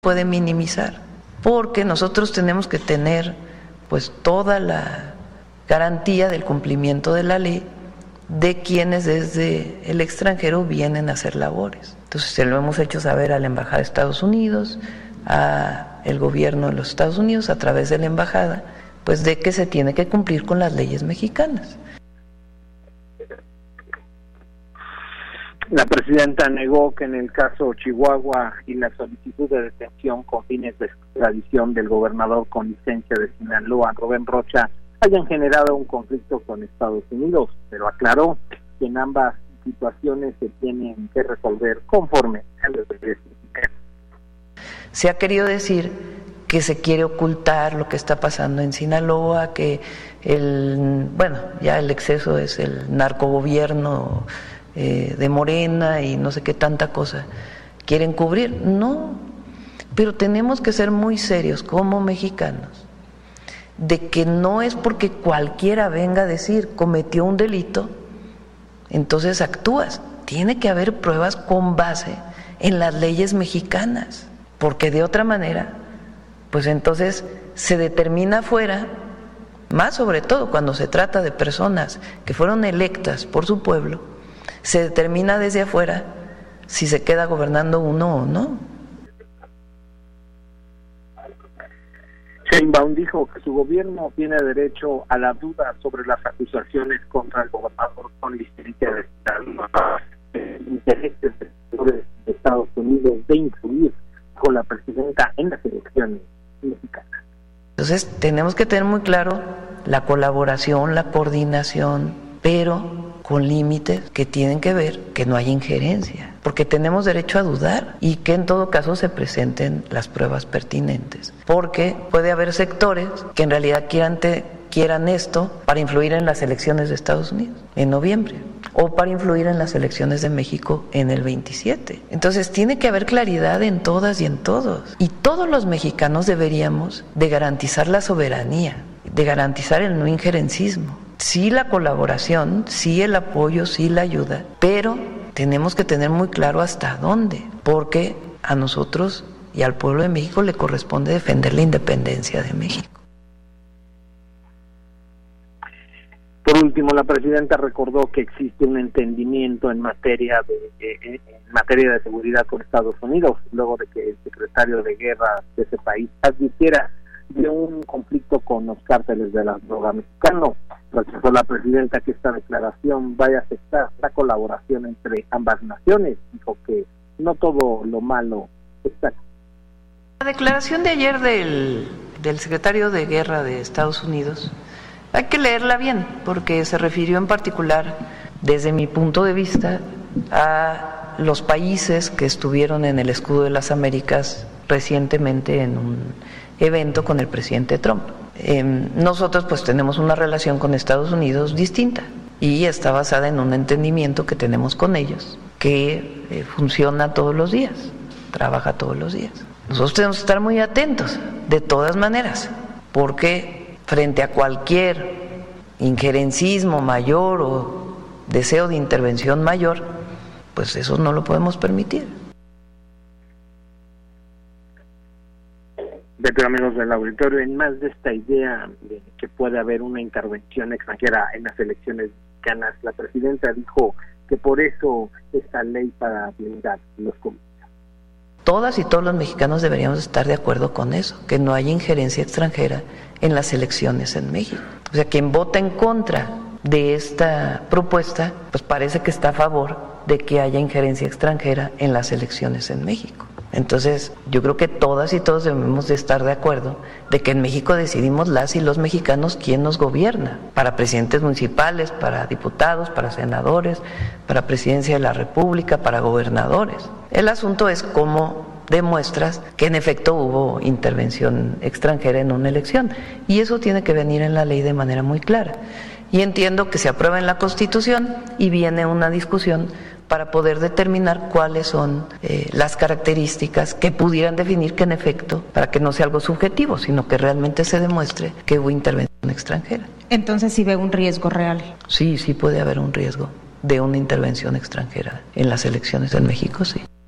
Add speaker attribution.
Speaker 1: puede minimizar, porque nosotros tenemos que tener pues toda la garantía del cumplimiento de la ley de quienes desde el extranjero vienen a hacer labores. Entonces se lo hemos hecho saber a la Embajada de Estados Unidos, a el gobierno de los Estados Unidos a través de la embajada, pues de que se tiene que cumplir con las leyes mexicanas.
Speaker 2: La presidenta negó que en el caso Chihuahua y la solicitud de detención con fines de extradición del gobernador con licencia de Sinaloa, Rubén Rocha, hayan generado un conflicto con Estados Unidos, pero aclaró que en ambas situaciones se tienen que resolver conforme a los derechos mexicanos.
Speaker 1: Se ha querido decir que se quiere ocultar lo que está pasando en Sinaloa, que ya el exceso es el narcogobierno de Morena y no sé qué tanta cosa quieren cubrir. No, pero tenemos que ser muy serios como mexicanos de que no es porque cualquiera venga a decir cometió un delito, entonces actúas. Tiene que haber pruebas con base en las leyes mexicanas, porque de otra manera, pues entonces se determina afuera, más sobre todo cuando se trata de personas que fueron electas por su pueblo, se determina desde afuera si se queda gobernando uno o no.
Speaker 2: Sheinbaum dijo que su gobierno tiene derecho a la duda sobre las acusaciones contra el gobernador con licencia de intereses de Estados Unidos de influir con la presidenta en las elecciones mexicanas.
Speaker 1: Entonces tenemos que tener muy claro la colaboración, la coordinación, pero con límites que tienen que ver que no haya injerencia, porque tenemos derecho a dudar y que en todo caso se presenten las pruebas pertinentes, porque puede haber sectores que en realidad quieran esto para influir en las elecciones de Estados Unidos en noviembre o para influir en las elecciones de México en el 27. Entonces tiene que haber claridad en todas y en todos, y todos los mexicanos deberíamos de garantizar la soberanía, de garantizar el no injerencismo. Sí la colaboración, sí el apoyo, sí la ayuda, pero tenemos que tener muy claro hasta dónde, porque a nosotros y al pueblo de México le corresponde defender la independencia de México.
Speaker 2: Por último, la presidenta recordó que existe un entendimiento en materia de seguridad con Estados Unidos, luego de que el secretario de Guerra de ese país advirtiera de un conflicto con los cárteles de la droga mexicano. Rechazó la presidenta que esta declaración vaya a afectar la colaboración entre ambas naciones. Dijo que no todo lo malo está.
Speaker 1: La declaración de ayer del secretario de Guerra de Estados Unidos hay que leerla bien, porque se refirió en particular, desde mi punto de vista, a los países que estuvieron en el Escudo de las Américas recientemente en un evento con el presidente Trump. Nosotros pues tenemos una relación con Estados Unidos distinta y está basada en un entendimiento que tenemos con ellos, que funciona todos los días, trabaja todos los días. Nosotros tenemos que estar muy atentos, de todas maneras, porque frente a cualquier injerencismo mayor o deseo de intervención mayor, pues eso no lo podemos permitir.
Speaker 2: Pero amigos del auditorio, en más de esta idea de que puede haber una intervención extranjera en las elecciones mexicanas, la presidenta dijo que por eso esta ley para blindar los comicios.
Speaker 1: Todas y todos los mexicanos deberíamos estar de acuerdo con eso, que no haya injerencia extranjera en las elecciones en México. O sea, quien vota en contra de esta propuesta, pues parece que está a favor de que haya injerencia extranjera en las elecciones en México. Entonces, yo creo que todas y todos debemos de estar de acuerdo de que en México decidimos las y los mexicanos quién nos gobierna, para presidentes municipales, para diputados, para senadores, para presidencia de la República, para gobernadores. El asunto es cómo demuestras que en efecto hubo intervención extranjera en una elección, y eso tiene que venir en la ley de manera muy clara. Y entiendo que se aprueba en la Constitución y viene una discusión para poder determinar cuáles son las características que pudieran definir que en efecto, para que no sea algo subjetivo, sino que realmente se demuestre que hubo intervención extranjera.
Speaker 3: Entonces, ¿sí ve un riesgo real?
Speaker 1: Sí, sí puede haber un riesgo de una intervención extranjera en las elecciones en México, sí.